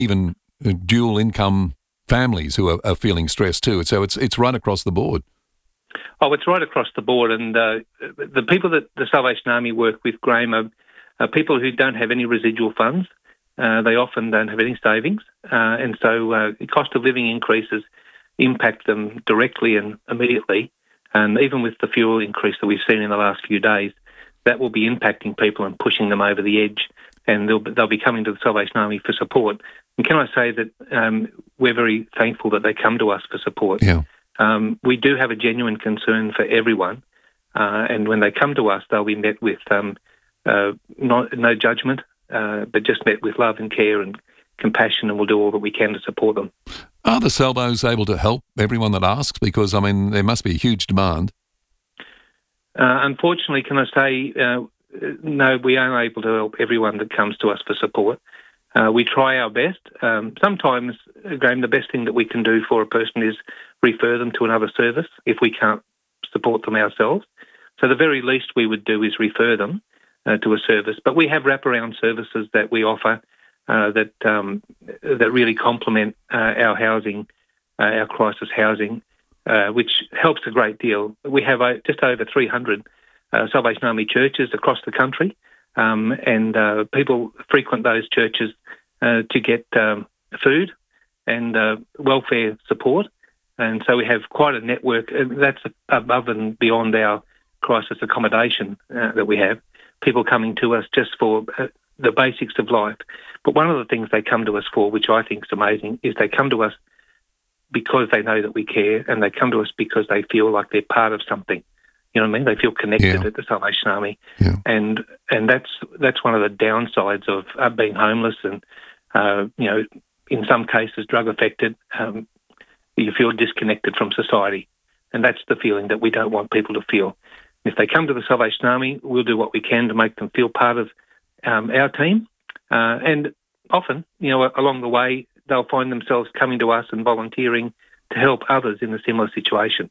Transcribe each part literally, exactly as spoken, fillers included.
even uh, dual income families who are, are feeling stressed too. So it's it's right across the board. Oh, it's right across the board. And uh, the people that the Salvation Army work with, Graham, are, are people who don't have any residual funds. Uh, they often don't have any savings. Uh, and so uh, the cost of living increases impact them directly and immediately. And even with the fuel increase that we've seen in the last few days, that will be impacting people and pushing them over the edge. And they'll, they'll be coming to the Salvation Army for support. And can I say that um, we're very thankful that they come to us for support. Yeah. Um, we do have a genuine concern for everyone, uh, and when they come to us, they'll be met with um, uh, not, no judgment, uh, but just met with love and care and compassion, and we'll do all that we can to support them. Are the Salvos able to help everyone that asks? Because, I mean, there must be a huge demand. Uh, unfortunately, can I say, uh, no, we aren't able to help everyone that comes to us for support. Uh, we try our best. Um, sometimes, Graham, the best thing that we can do for a person is refer them to another service if we can't support them ourselves. So the very least we would do is refer them uh, to a service. But we have wraparound services that we offer uh, that um, that really complement uh, our housing, uh, our crisis housing, uh, which helps a great deal. We have uh, just over three hundred uh, Salvation Army churches across the country, um, and uh, people frequent those churches uh, to get um, food and uh, welfare support. And so we have quite a network, and that's above and beyond our crisis accommodation uh, that we have. People coming to us just for uh, the basics of life. But one of the things they come to us for, which I think is amazing, is they come to us because they know that we care, and they come to us because they feel like they're part of something. You know what I mean? They feel connected Yeah. at the Salvation Army. Yeah. And and that's that's one of the downsides of uh, being homeless and, uh, you know, in some cases drug affected. Um, you feel disconnected from society. And that's the feeling that we don't want people to feel. If they come to the Salvation Army, we'll do what we can to make them feel part of um, our team. Uh, and often, you know, along the way, they'll find themselves coming to us and volunteering to help others in a similar situation.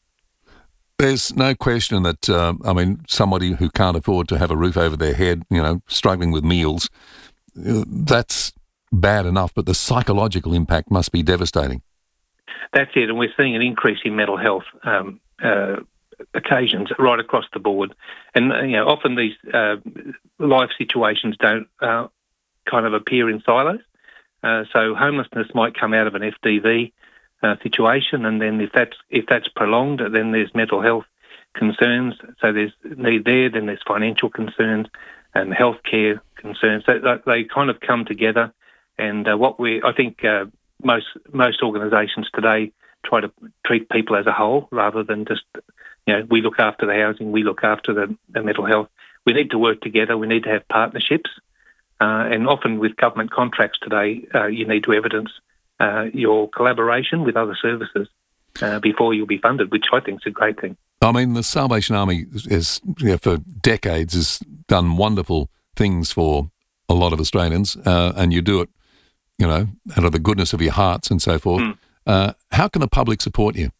There's no question that, uh, I mean, somebody who can't afford to have a roof over their head, you know, struggling with meals, uh, that's bad enough, but the psychological impact must be devastating. That's it, and we're seeing an increase in mental health um, uh, occasions right across the board. And, uh, you know, often these uh, life situations don't uh, kind of appear in silos. Uh, so homelessness might come out of an F D V uh, situation, and then if that's if that's prolonged, then there's mental health concerns. So there's need there, then there's financial concerns and healthcare concerns. So they, they kind of come together. And uh, what we, I think, uh, most most organisations today try to treat people as a whole rather than just, you know, we look after the housing, we look after the, the mental health. We need to work together. We need to have partnerships. Uh, and often with government contracts today, uh, you need to evidence uh, your collaboration with other services uh, before you'll be funded, which I think is a great thing. I mean, the Salvation Army is, you know, for decades has done wonderful things for a lot of Australians, uh, and you do it, you know, out of the goodness of your hearts and so forth. Mm. Uh, how can the public support you?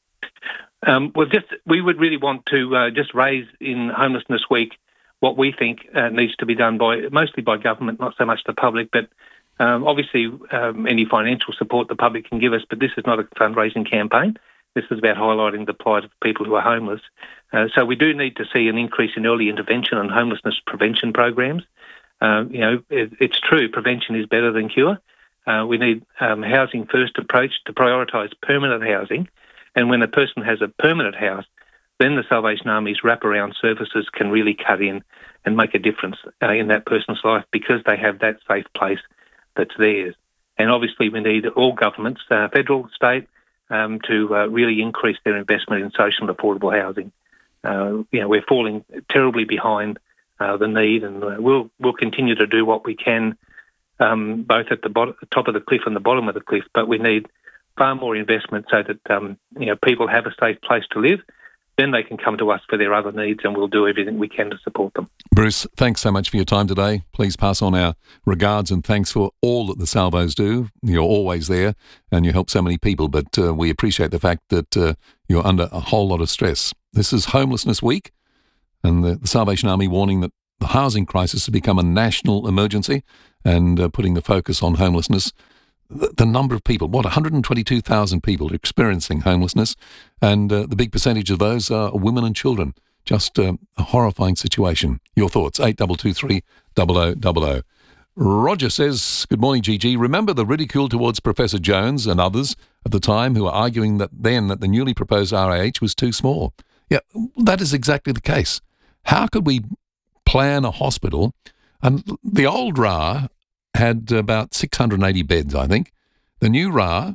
Um, well, just we would really want to uh, just raise in Homelessness Week what we think uh, needs to be done by mostly by government, not so much the public, but um, obviously um, any financial support the public can give us. But this is not a fundraising campaign. This is about highlighting the plight of people who are homeless. Uh, so we do need to see an increase in early intervention and homelessness prevention programs. Uh, you know, it, it's true, prevention is better than cure. Uh, we need um, housing first approach to prioritise permanent housing. And when a person has a permanent house, then the Salvation Army's wraparound services can really cut in and make a difference uh, in that person's life because they have that safe place that's theirs. And obviously we need all governments, uh, federal, state, um, to uh, really increase their investment in social and affordable housing. Uh, you know, we're falling terribly behind uh, the need, and uh, we'll we'll continue to do what we can, um, both at the, bottom, the top of the cliff and the bottom of the cliff. But we need far more investment so that um, you know people have a safe place to live. Then they can come to us for their other needs, and we'll do everything we can to support them. Bruce, thanks so much for your time today. Please pass on our regards and thanks for all that the Salvos do. You're always there and you help so many people, but uh, we appreciate the fact that uh, you're under a whole lot of stress. This is Homelessness Week, and the, the Salvation Army warning that the housing crisis has become a national emergency and uh, putting the focus on homelessness. The, the number of people, what, one hundred twenty-two thousand people experiencing homelessness, and uh, the big percentage of those are women and children. Just uh, a horrifying situation. Your thoughts, eight two two three, double oh double oh. Roger says, good morning, G G. Remember the ridicule towards Professor Jones and others at the time who were arguing that then that the newly proposed R A H was too small? Yeah, that is exactly the case. How could we plan a hospital? And the old R A had about six hundred eighty beds, I think. The new R A,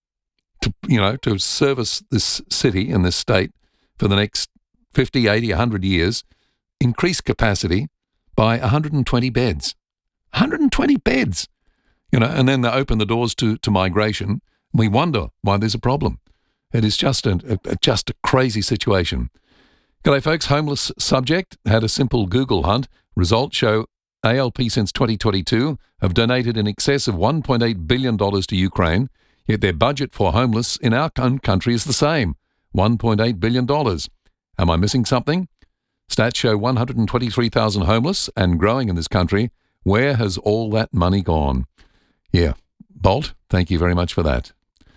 to, you know, to service this city and this state for the next fifty, eighty, one hundred years, increased capacity by one hundred twenty beds. one hundred twenty beds, you know, and then they open the doors to, to migration. We wonder why there's a problem. It is just a, a just a crazy situation. G'day, folks. Homeless subject had a simple Google hunt. Results show A L P since twenty twenty-two have donated in excess of one point eight billion dollars to Ukraine, yet their budget for homeless in our own country is the same, one point eight billion dollars. Am I missing something? Stats show one hundred twenty-three thousand homeless and growing in this country. Where has all that money gone? Yeah, Bolt, thank you very much for that.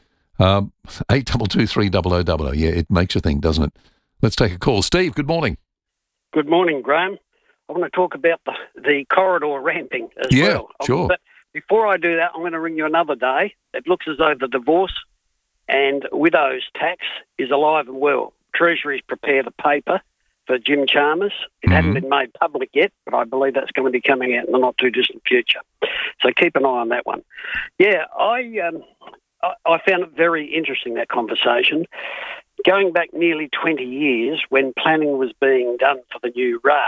Um, eight two two three, double oh double oh. Yeah, it makes you think, doesn't it? Let's take a call. Steve, good morning. Good morning, Graham. I want to talk about the, the corridor ramping as yeah, well. Yeah, sure. But before I do that, I'm going to ring you another day. It looks as though the divorce and widows tax is alive and well. Treasury's prepared a paper for Jim Chalmers. It mm-hmm. hadn't been made public yet, but I believe that's going to be coming out in the not-too-distant future. So keep an eye on that one. Yeah, I, um, I, I found it very interesting, that conversation. Going back nearly twenty years, when planning was being done for the new R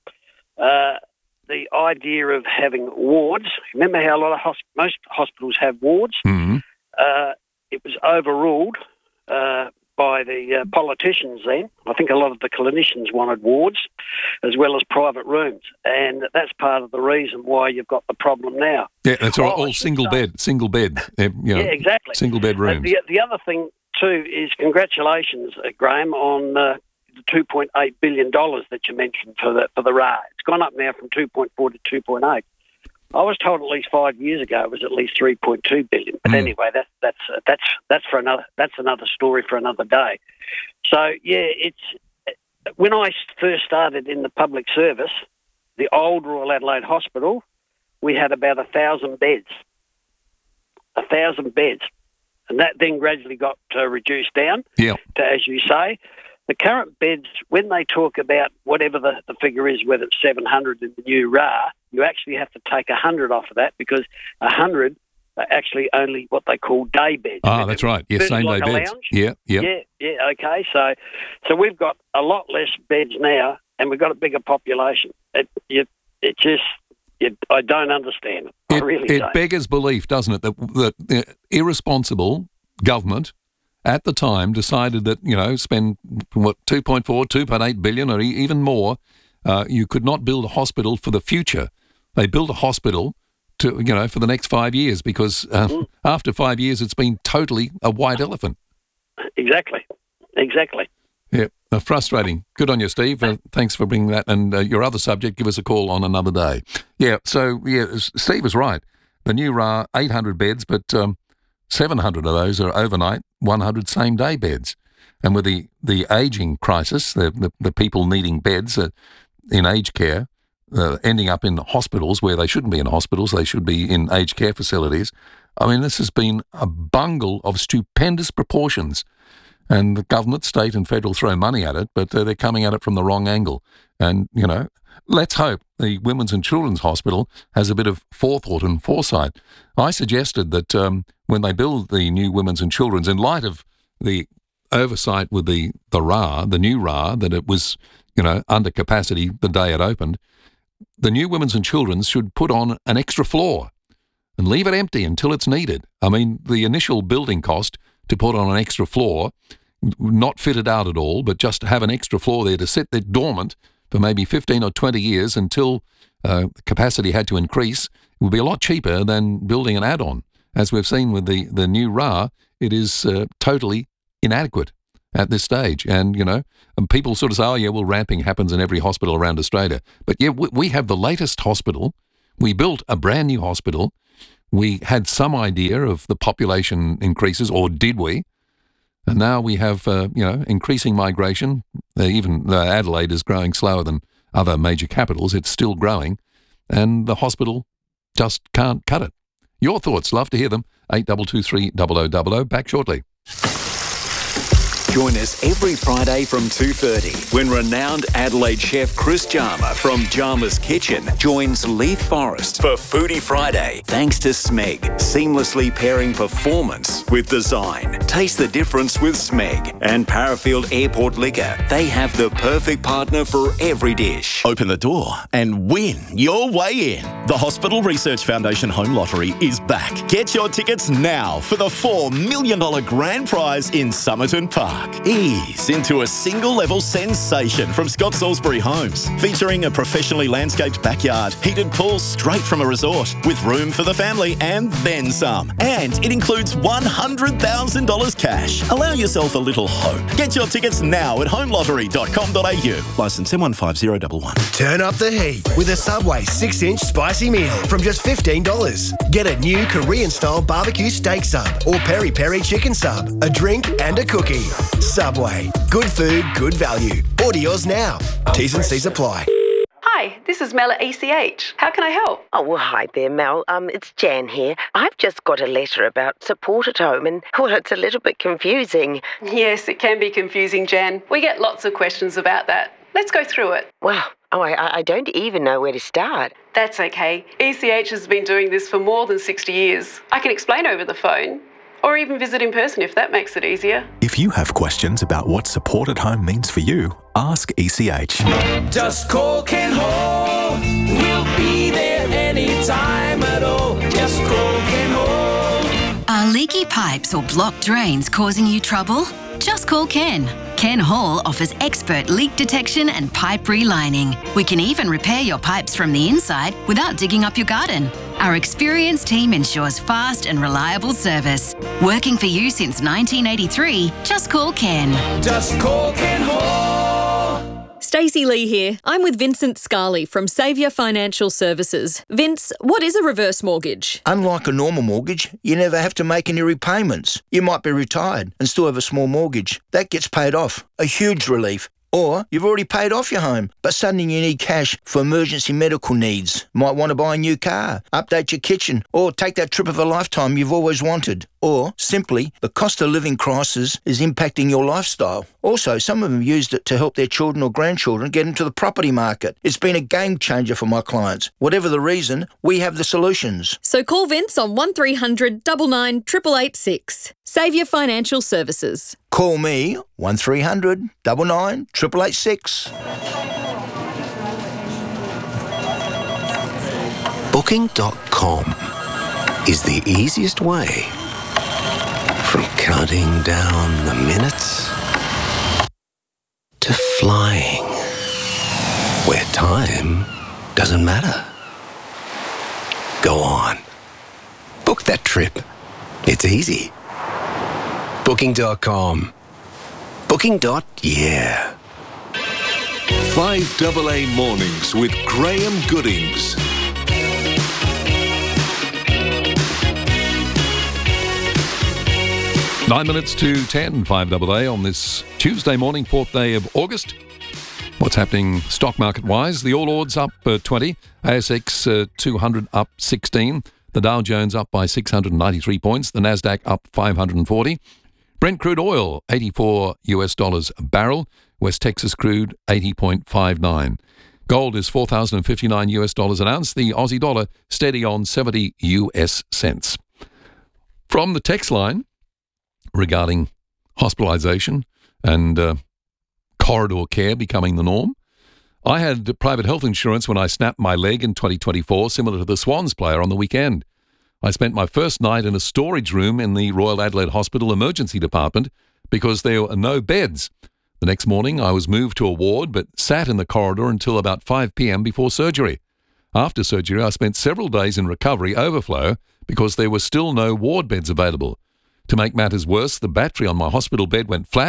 A, uh, the idea of having wards, remember how a lot of hosp- most hospitals have wards? Mm-hmm. Uh, it was overruled uh, by the uh, politicians then. I think a lot of the clinicians wanted wards as well as private rooms, and that's part of the reason why you've got the problem now. Yeah, that's all, all single say, bed, single bed. You know, yeah, exactly. Single bed rooms. The, the other thing too is congratulations, uh, Graham, on uh, the two point eight billion dollars that you mentioned for the for the R A. It's gone up now from two point four to two point eight. I was told at least five years ago it was at least three point two billion. But mm. anyway, that's that's uh, that's that's for another that's another story for another day. So yeah, it's when I first started in the public service, the old Royal Adelaide Hospital, we had about a thousand beds, a thousand beds, and that then gradually got uh, reduced down. Yeah. To, as you say. The current beds, when they talk about whatever the, the figure is, whether it's seven hundred in the new R A, you actually have to take one hundred off of that because one hundred are actually only what they call day beds. Ah, that's right. Yes, same like day beds. Lounge. Yeah, yeah. Yeah, yeah, okay. So so we've got a lot less beds now and we've got a bigger population. It, it, it just, it, I don't understand it. I It, really it don't. beggars belief, doesn't it, that, that uh, irresponsible government at the time decided that, you know, spend, what, two point four, two point eight billion or e- even more, uh, you could not build a hospital for the future. They built a hospital to, you know, for the next five years because uh, mm. after five years it's been totally a white elephant. Exactly, exactly. Yeah, uh, frustrating. Good on you, Steve. Uh, thanks for bringing that. And uh, your other subject, give us a call on another day. Yeah, so, yeah, Steve is right. The new R A, eight hundred beds, but um, seven hundred of those are overnight, one hundred same-day beds. And with the, the ageing crisis, the, the, the people needing beds uh, in aged care, uh, ending up in hospitals where they shouldn't be in hospitals, they should be in aged care facilities. I mean, this has been a bungle of stupendous proportions. And the government, state and federal throw money at it, but uh, they're coming at it from the wrong angle. And, you know, let's hope the Women's and Children's Hospital has a bit of forethought and foresight. I suggested that um, when they build the new Women's and Children's, in light of the oversight with the, the R A, the new R A, that it was, you know, under capacity the day it opened, the new Women's and Children's should put on an extra floor and leave it empty until it's needed. I mean, the initial building cost to put on an extra floor, not fitted out at all, but just to have an extra floor there to sit there dormant for maybe fifteen or twenty years until uh, capacity had to increase, it would be a lot cheaper than building an add-on. As we've seen with the, the new R A, it is uh, totally inadequate. at this stage. And, you know, and people sort of say, oh, yeah, well, ramping happens in every hospital around Australia. But, yeah, we, we have the latest hospital. We built a brand new hospital. We had some idea of the population increases, or did we? And now we have, uh, you know, increasing migration. Uh, even though Adelaide is growing slower than other major capitals, it's still growing. And the hospital just can't cut it. Your thoughts, love to hear them. eight two two three, double oh double oh. Back shortly. Join us every Friday from two thirty when renowned Adelaide chef Chris Jarma from Jarma's Kitchen joins Leith Forrest for Foodie Friday. Thanks to Smeg, seamlessly pairing performance with design. Taste the difference with Smeg and Parafield Airport Liquor. They have the perfect partner for every dish. Open the door and win your way in. The Hospital Research Foundation Home Lottery is back. Get your tickets now for the four million dollars grand prize in Somerton Park. Ease into a single-level sensation from Scott Salisbury Homes, featuring a professionally landscaped backyard, heated pool straight from a resort, with room for the family and then some. And it includes one hundred thousand dollars cash. Allow yourself a little hope. Get your tickets now at home lottery dot com dot a u. Licence M one five zero one one. Turn up the heat with a Subway six-inch spicy meal from just fifteen dollars. Get a new Korean-style barbecue steak sub or peri-peri chicken sub, a drink and a cookie. Subway. Good food, good value. Order yours now. T's and C's apply. Hi, this is Mel at E C H. How can I help? Oh, well, hi there, Mel. Um, it's Jan here. I've just got a letter about support at home and, well, it's a little bit confusing. Yes, it can be confusing, Jan. We get lots of questions about that. Let's go through it. Wow. Oh, I, I don't even know where to start. That's okay. E C H has been doing this for more than sixty years. I can explain over the phone. Or even visit in person if that makes it easier. If you have questions about what support at home means for you, ask E C H. Just call Ken Hall. We'll be there anytime at all. Just call Ken Hall. Are leaky pipes or blocked drains causing you trouble? Just call Ken. Ken Hall offers expert leak detection and pipe relining. We can even repair your pipes from the inside without digging up your garden. Our experienced team ensures fast and reliable service. Working for you since nineteen eighty-three, just call Ken. Just call Ken Hall. Stacey Lee here. I'm with Vincent Scarley from Saviour Financial Services. Vince, what is a reverse mortgage? Unlike a normal mortgage, you never have to make any repayments. You might be retired and still have a small mortgage. That gets paid off. A huge relief. Or you've already paid off your home, but suddenly you need cash for emergency medical needs. Might want to buy a new car, update your kitchen, or take that trip of a lifetime you've always wanted. Or, simply, the cost of living crisis is impacting your lifestyle. Also, some of them used it to help their children or grandchildren get into the property market. It's been a game changer for my clients. Whatever the reason, we have the solutions. So call Vince on one three hundred nine nine eight eight eight six. Saviour Financial Services. Call me, one three hundred nine nine eight eight eight six. Booking dot com is the easiest way from counting down the minutes to flying, where time doesn't matter. Go on. Book that trip. It's easy. Booking dot com. Booking. Yeah. five double A Mornings with Graham Goodings. Nine minutes to ten, five double A on this Tuesday morning, fourth day of August. What's happening stock market-wise? The All Ords up uh, twenty, A S X uh, two hundred up sixteen, the Dow Jones up by six hundred ninety-three points, the Nasdaq up five hundred forty, Brent crude oil eighty-four U S dollars a barrel, West Texas crude eighty point five nine. Gold is four thousand fifty-nine U S dollars an ounce, the Aussie dollar steady on seventy U S cents. From the text line, regarding hospitalisation and uh, corridor care becoming the norm. I had private health insurance when I snapped my leg in twenty twenty-four, similar to the Swans player on the weekend. I spent my first night in a storage room in the Royal Adelaide Hospital emergency department because there were no beds. The next morning I was moved to a ward but sat in the corridor until about five p.m. before surgery. After surgery I spent several days in recovery overflow because there were still no ward beds available. To make matters worse, the battery on my hospital bed went flat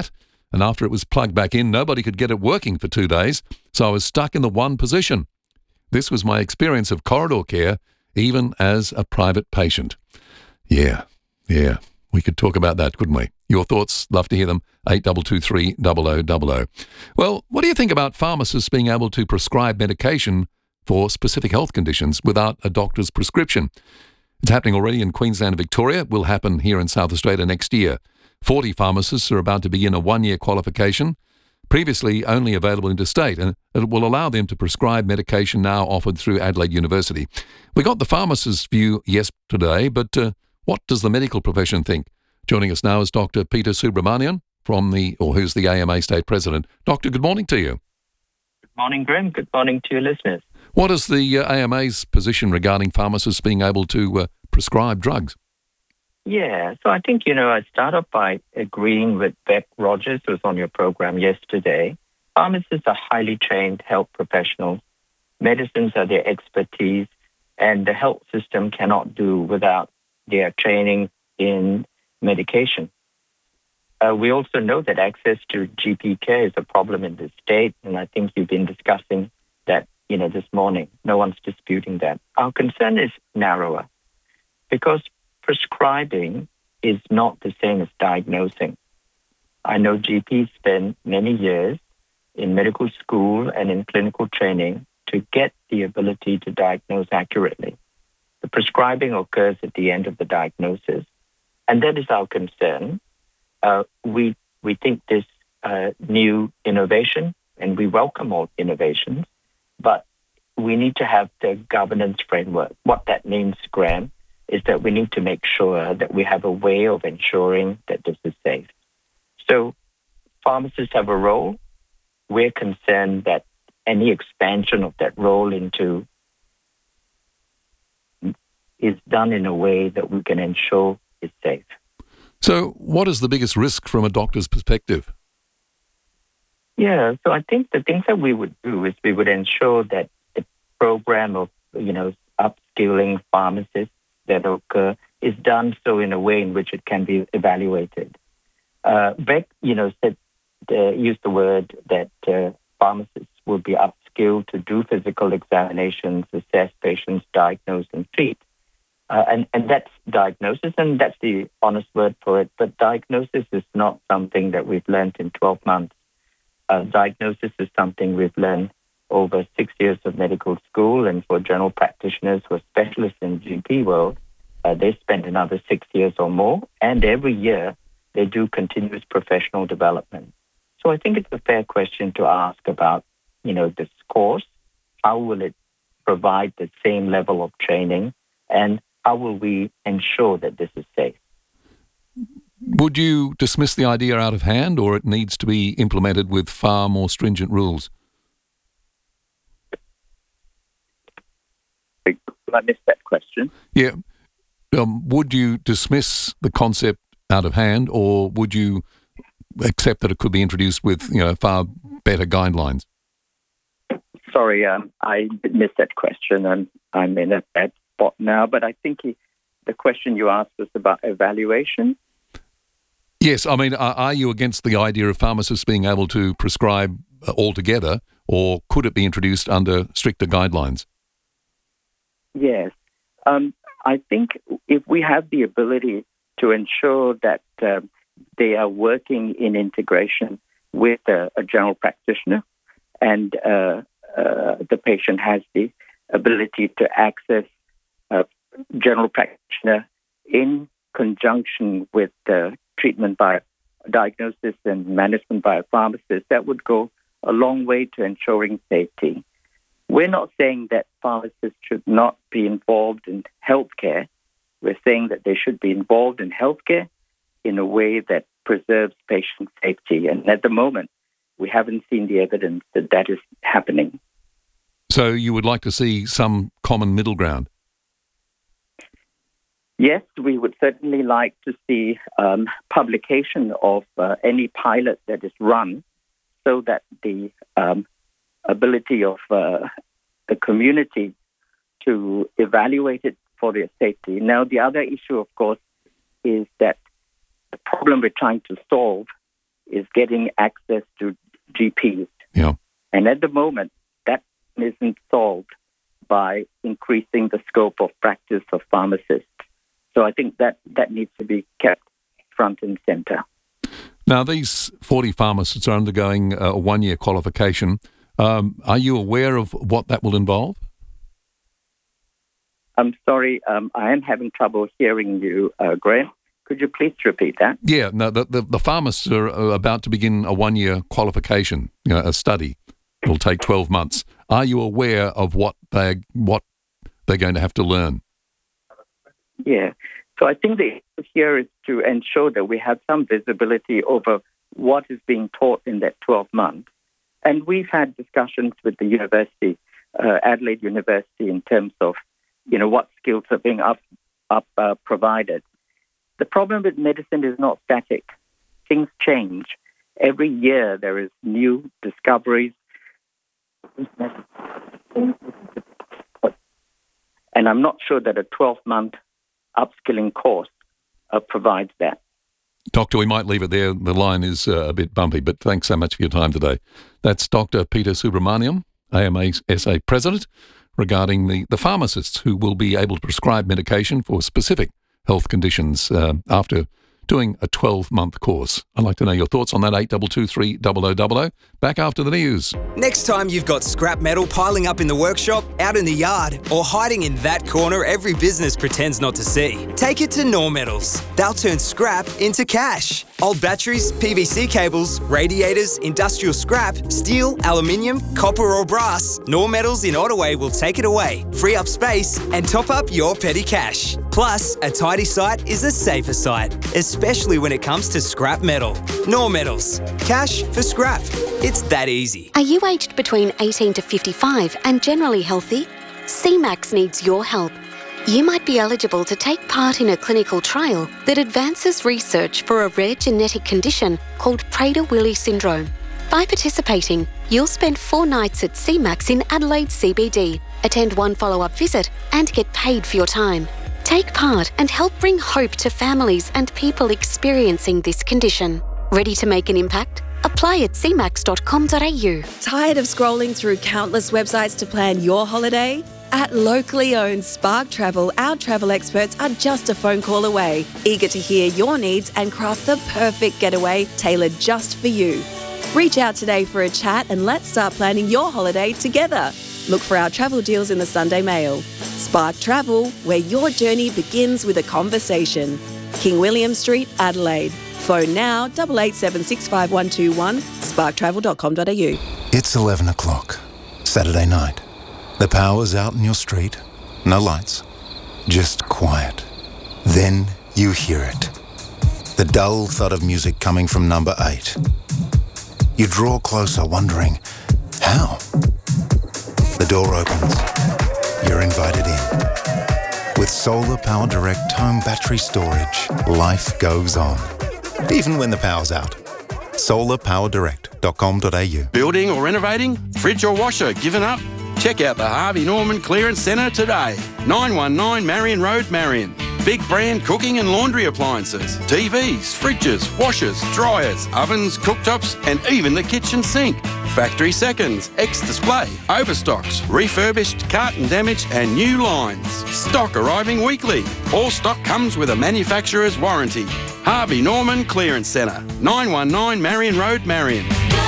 and after it was plugged back in, nobody could get it working for two days, so I was stuck in the one position. This was my experience of corridor care, even as a private patient. Yeah, yeah, we could talk about that, couldn't we? Your thoughts, love to hear them, eight two two three, zero zero zero zero. Well, what do you think about pharmacists being able to prescribe medication for specific health conditions without a doctor's prescription? It's happening already in Queensland and Victoria. It will happen here in South Australia next year. forty pharmacists are about to begin a one-year qualification, previously only available interstate, and it will allow them to prescribe medication now offered through Adelaide University. We got the pharmacist's view yesterday, but uh, what does the medical profession think? Joining us now is Doctor Peter Subramanian, from the, or who's the A M A State President. Doctor, good morning to you. Good morning, Graham. Good morning to your listeners. What is the uh, A M A's position regarding pharmacists being able to uh, prescribe drugs? Yeah, so I think, you know, I start off by agreeing with Beck Rogers, who was on your program yesterday. Pharmacists are highly trained health professionals. Medicines are their expertise, and the health system cannot do without their training in medication. Uh, we also know that access to G P care is a problem in the state, and I think you've been discussing that, you know, this morning. No one's disputing that. Our concern is narrower, because prescribing is not the same as diagnosing. I know G Ps spend many years in medical school and in clinical training to get the ability to diagnose accurately. The prescribing occurs at the end of the diagnosis, and that is our concern. Uh, we we think this uh, new innovation, and we welcome all innovations, but we need to have the governance framework. What that means, Graham, is that we need to make sure that we have a way of ensuring that this is safe. So pharmacists have a role. We're concerned that any expansion of that role into is done in a way that we can ensure is safe. So what is the biggest risk from a doctor's perspective? Yeah, so I think the things that we would do is we would ensure that the program of, you know, upskilling pharmacists that occur is done so in a way in which it can be evaluated. Uh, Beck, you know, said, uh, used the word that uh, pharmacists will be upskilled to do physical examinations, assess patients, diagnose and treat. Uh, and, and that's diagnosis, and that's the honest word for it. But diagnosis is not something that we've learned in twelve months. Uh, diagnosis is something we've learned over six years of medical school, and for general practitioners who are specialists in G P world, uh, they spend another six years or more, and every year they do continuous professional development. So I think it's a fair question to ask about, you know, this course. How will it provide the same level of training, and how will we ensure that this is safe? Would you dismiss the idea out of hand, or it needs to be implemented with far more stringent rules? I missed that question. Yeah. Um, would you dismiss the concept out of hand, or would you accept that it could be introduced with, you know, far better guidelines? Sorry, um, I missed that question, and I'm in a bad spot now. But I think he, the question you asked was about evaluation. Yes, I mean, are, are you against the idea of pharmacists being able to prescribe uh, altogether, or could it be introduced under stricter guidelines? Yes. Um, I think if we have the ability to ensure that uh, they are working in integration with a, a general practitioner, and uh, uh, the patient has the ability to access a general practitioner in conjunction with uh, treatment by diagnosis and management by a pharmacist, that would go a long way to ensuring safety. We're not saying that pharmacists should not be involved in healthcare. We're saying that they should be involved in healthcare in a way that preserves patient safety. And at the moment, we haven't seen the evidence that that is happening. So you would like to see some common middle ground? Yes, we would certainly like to see um, publication of uh, any pilot that is run, so that the um, ability of uh, the community to evaluate it for their safety. Now, the other issue, of course, is that the problem we're trying to solve is getting access to G Ps. Yeah. And at the moment, that isn't solved by increasing the scope of practice of pharmacists. So I think that, that needs to be kept front and centre. Now, these forty pharmacists are undergoing a one-year qualification. Um, are you aware of what that will involve? I'm sorry, um, I am having trouble hearing you, uh, Graham. Could you please repeat that? Yeah, no, the, the, the pharmacists are about to begin a one-year qualification, you know, a study. It'll take twelve months. Are you aware of what they what they're going to have to learn? Yeah. So I think the issue here is to ensure that we have some visibility over what is being taught in that twelve months. And we've had discussions with the university, uh, Adelaide University, in terms of, you know, what skills are being up, up uh, provided. The problem with medicine is not static. Things change. Every year there is new discoveries. And I'm not sure that a twelve-month upskilling course uh, provides that. Doctor, we might leave it there. The line is uh, a bit bumpy, but thanks so much for your time today. That's Doctor Peter Subramaniam, A M A S A President, regarding the, the pharmacists who will be able to prescribe medication for specific health conditions uh, after doing a twelve-month course. I'd like to know your thoughts on that, eight two two three zero zero zero zero. Back after the news. Next time you've got scrap metal piling up in the workshop, out in the yard, or hiding in that corner every business pretends not to see, take it to Normetals. They'll turn scrap into cash. Old batteries, P V C cables, radiators, industrial scrap, steel, aluminium, copper or brass, Normetals in Ottaway will take it away, free up space and top up your petty cash. Plus, a tidy site is a safer site, especially when it comes to scrap metal. Normetals. Cash for scrap. It's that easy. Are you aged between eighteen to fifty-five and generally healthy? C MAX needs your help. You might be eligible to take part in a clinical trial that advances research for a rare genetic condition called Prader-Willi syndrome. By participating, you'll spend four nights at C MAX in Adelaide C B D, attend one follow-up visit and get paid for your time. Take part and help bring hope to families and people experiencing this condition. Ready to make an impact? Apply at c max dot com dot a u. Tired of scrolling through countless websites to plan your holiday? At locally owned Spark Travel, our travel experts are just a phone call away, eager to hear your needs and craft the perfect getaway tailored just for you. Reach out today for a chat and let's start planning your holiday together. Look for our travel deals in the Sunday Mail. Spark Travel, where your journey begins with a conversation. King William Street, Adelaide. Phone now, eight eight seven six five one two one, spark travel dot com dot a u. It's eleven o'clock, Saturday night. The power's out in your street. No lights. Just quiet. Then you hear it. The dull thud of music coming from number eight. You draw closer, wondering, how? The door opens. You're invited in. With Solar Power Direct home battery storage, life goes on. Even when the power's out. solar power direct dot com dot a u. Building or renovating? Fridge or washer given up? Check out the Harvey Norman Clearance Centre today. nine one nine Marion Road, Marion. Big brand cooking and laundry appliances, T Vs, fridges, washers, dryers, ovens, cooktops, and even the kitchen sink. Factory seconds, ex-display, overstocks, refurbished, carton damage, and new lines. Stock arriving weekly. All stock comes with a manufacturer's warranty. Harvey Norman Clearance Centre, nine one nine Marion Road, Marion.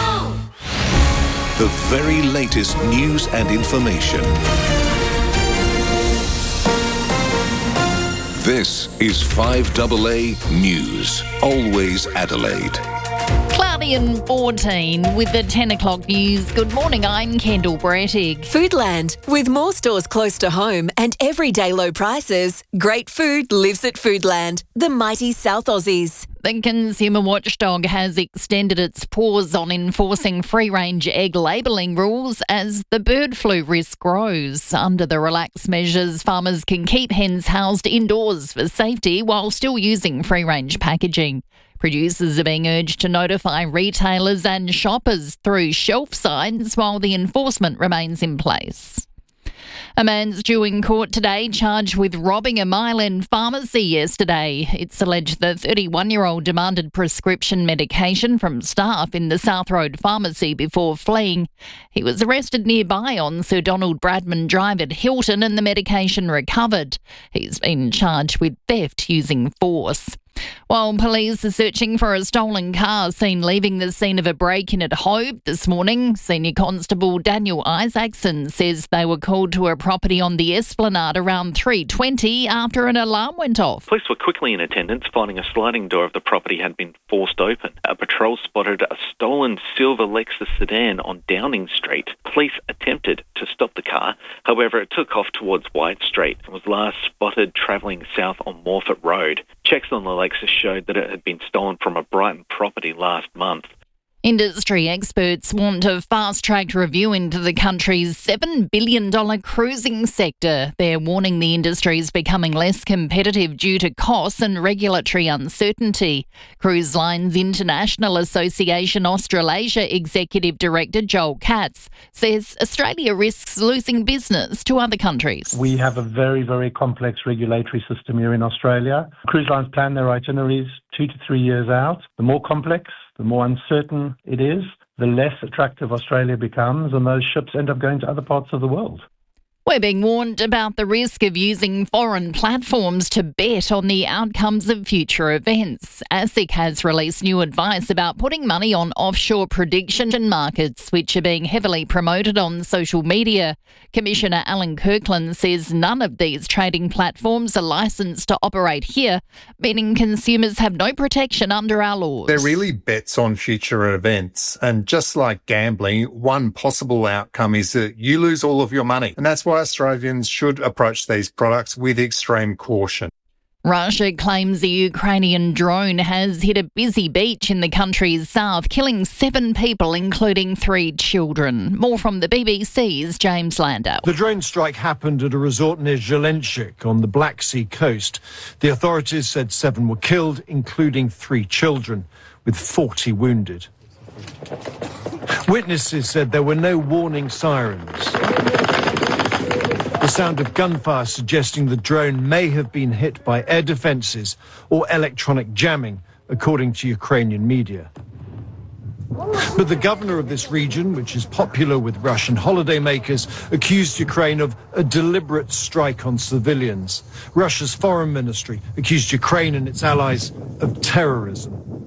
The very latest news and information. This is five A A News. Always Adelaide. Cloudy and fourteen with the ten o'clock news. Good morning, I'm Kendall Brettig. Foodland. With more stores close to home and everyday low prices, great food lives at Foodland, the mighty South Aussies. The Consumer Watchdog has extended its pause on enforcing free-range egg labelling rules as the bird flu risk grows. Under the relaxed measures, farmers can keep hens housed indoors for safety while still using free-range packaging. Producers are being urged to notify retailers and shoppers through shelf signs while the enforcement remains in place. A man's due in court today charged with robbing a Mile End pharmacy yesterday. It's alleged the thirty-one-year-old demanded prescription medication from staff in the South Road pharmacy before fleeing. He was arrested nearby on Sir Donald Bradman Drive at Hilton and the medication recovered. He's been charged with theft using force. While police are searching for a stolen car seen leaving the scene of a break-in at Hove this morning, Senior Constable Daniel Isaacson says they were called to a property on the Esplanade around three twenty after an alarm went off. Police were quickly in attendance, finding a sliding door of the property had been forced open. A patrol spotted a stolen silver Lexus sedan on Downing Street. Police attempted to stop the car, however it took off towards White Street and was last spotted travelling south on Morford Road. Checks on the Lexus showed that it had been stolen from a Brighton property last month. Industry experts want a fast-tracked review into the country's seven billion dollars cruising sector. They're warning the industry is becoming less competitive due to costs and regulatory uncertainty. Cruise Lines International Association Australasia Executive Director Joel Katz says Australia risks losing business to other countries. We have a very, very complex regulatory system here in Australia. Cruise lines plan their itineraries two to three years out. The more complex, the more uncertain it is, the less attractive Australia becomes, and those ships end up going to other parts of the world. We're being warned about the risk of using foreign platforms to bet on the outcomes of future events. ASIC has released new advice about putting money on offshore prediction markets, which are being heavily promoted on social media. Commissioner Alan Kirkland says none of these trading platforms are licensed to operate here, meaning consumers have no protection under our laws. They're really bets on future events. And just like gambling, one possible outcome is that you lose all of your money. And that's why Australians should approach these products with extreme caution. Russia claims a Ukrainian drone has hit a busy beach in the country's south, killing seven people, including three children. More from the B B C's James Landau. The drone strike happened at a resort near Zelenchik on the Black Sea coast. The authorities said seven were killed, including three children, with forty wounded. Witnesses said there were no warning sirens. The sound of gunfire suggesting the drone may have been hit by air defences or electronic jamming, according to Ukrainian media. But the governor of this region, which is popular with Russian holidaymakers, accused Ukraine of a deliberate strike on civilians. Russia's foreign ministry accused Ukraine and its allies of terrorism.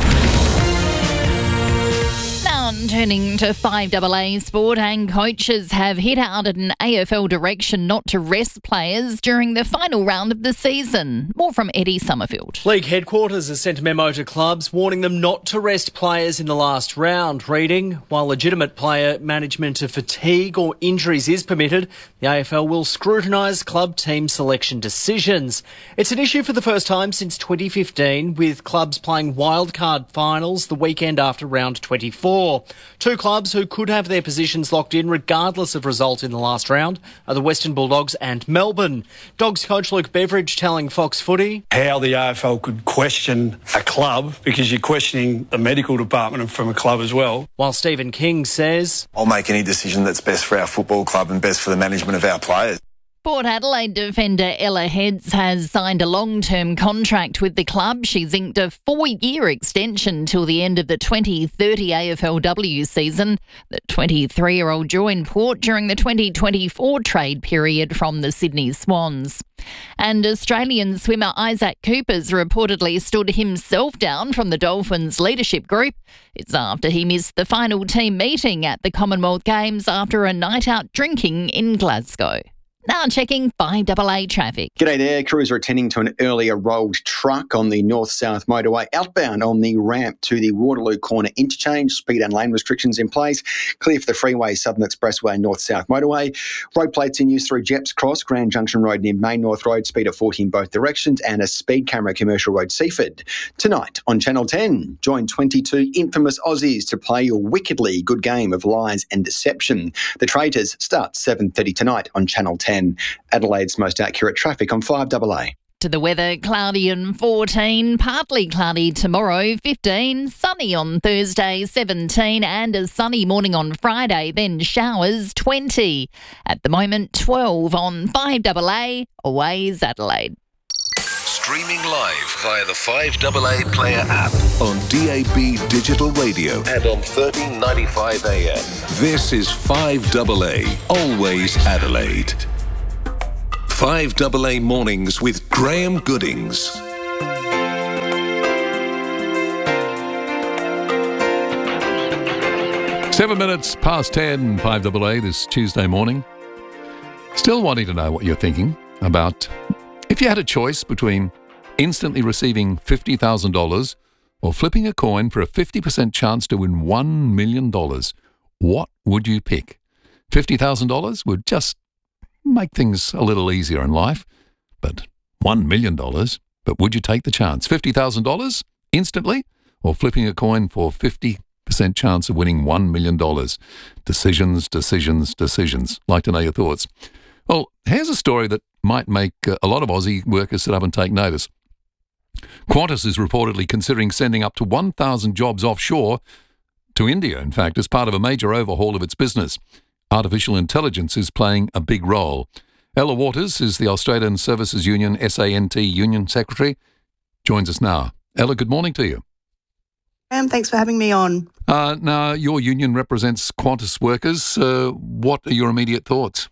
Turning to five A A sport, and coaches have hit out at an A F L direction not to rest players during the final round of the season. More from Eddie Summerfield. League headquarters has sent a memo to clubs warning them not to rest players in the last round, reading, while legitimate player management of fatigue or injuries is permitted, the A F L will scrutinise club team selection decisions. It's an issue for the first time since twenty fifteen, with clubs playing wildcard finals the weekend after round twenty-four. Two clubs who could have their positions locked in regardless of result in the last round are the Western Bulldogs and Melbourne. Dogs coach Luke Beveridge telling Fox Footy how the A F L could question a club because you're questioning the medical department from a club as well. While Stephen King says, I'll make any decision that's best for our football club and best for the management of our players. Port Adelaide defender Ella Heads has signed a long-term contract with the club. She's inked a four-year extension till the end of the twenty thirty A F L W season. The twenty-three-year-old joined Port during the twenty twenty-four trade period from the Sydney Swans. And Australian swimmer Isaac Coopers reportedly stood himself down from the Dolphins leadership group. It's after he missed the final team meeting at the Commonwealth Games after a night out drinking in Glasgow. Now checking five A A traffic. G'day there. Crews are attending to an earlier rolled truck on the north-south motorway outbound on the ramp to the Waterloo Corner interchange. Speed and lane restrictions in place. Clear for the freeway, Southern Expressway, north-south motorway. Road plates in use through Jeps Cross, Grand Junction Road near Main North Road, speed of forty in both directions, and a speed camera Commercial Road, Seaford. Tonight on Channel ten, join twenty-two infamous Aussies to play your wickedly good game of lies and deception. The Traitors start seven thirty tonight on Channel ten. Adelaide's most accurate traffic on five A A. To the weather, cloudy and fourteen, partly cloudy tomorrow, fifteen, sunny on Thursday, seventeen, and a sunny morning on Friday, then showers, twenty. At the moment, twelve on five A A, Waze Adelaide. Streaming live via the five A A Player app on D A B Digital Radio and on thirteen ninety-five A M. This is five A A, Always Adelaide. five A A Mornings with Graham Goodings. Seven minutes past ten, five A A this Tuesday morning. Still wanting to know what you're thinking about if you had a choice between instantly receiving fifty thousand dollars or flipping a coin for a fifty percent chance to win one million dollars. What would you pick? fifty thousand dollars would just make things a little easier in life, but one million dollars, but would you take the chance? fifty thousand dollars instantly or flipping a coin for fifty percent chance of winning one million dollars? Decisions, decisions, decisions. Like to know your thoughts. Well, here's a story that might make a lot of Aussie workers sit up and take notice. Qantas is reportedly considering sending up to one thousand jobs offshore to India, in fact, as part of a major overhaul of its business. Artificial intelligence is playing a big role. Ella Waters is the Australian Services Union S A N T Union Secretary. Joins us now. Ella, good morning to you. Um, thanks for having me on. Uh, now, your union represents Qantas workers. Uh, what are your immediate thoughts?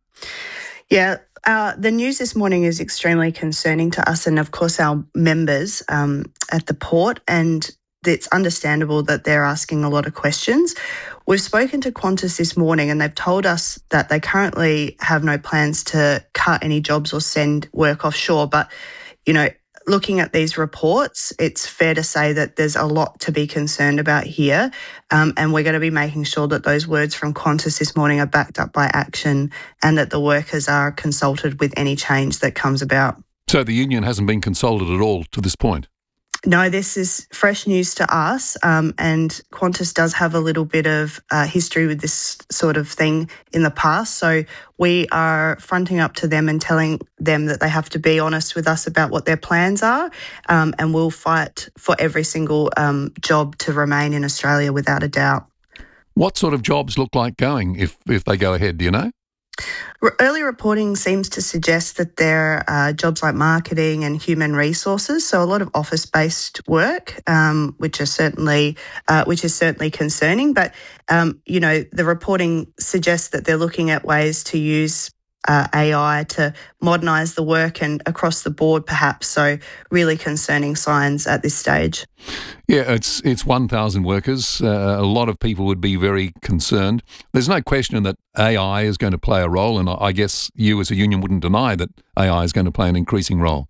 Yeah, uh, the news this morning is extremely concerning to us and, of course, our members um, at the port, and it's understandable that they're asking a lot of questions. We've spoken to Qantas this morning and they've told us that they currently have no plans to cut any jobs or send work offshore. But, you know, looking at these reports, it's fair to say that there's a lot to be concerned about here. Um, and we're going to be making sure that those words from Qantas this morning are backed up by action and that the workers are consulted with any change that comes about. So the union hasn't been consulted at all to this point? No, this is fresh news to us, um, and Qantas does have a little bit of uh, history with this sort of thing in the past. So we are fronting up to them and telling them that they have to be honest with us about what their plans are, um, and we'll fight for every single um, job to remain in Australia without a doubt. What sort of jobs look like going if, if they go ahead, do you know? Early reporting seems to suggest that there are jobs like marketing and human resources, so a lot of office-based work, um, which are certainly uh, which is certainly concerning. But um, you know, the reporting suggests that they're looking at ways to use uh, A I to modernise the work and across the board, perhaps. So really concerning signs at this stage. Yeah, it's it's one thousand workers. Uh, a lot of people would be very concerned. There's no question that A I is going to play a role, and I guess you as a union wouldn't deny that A I is going to play an increasing role.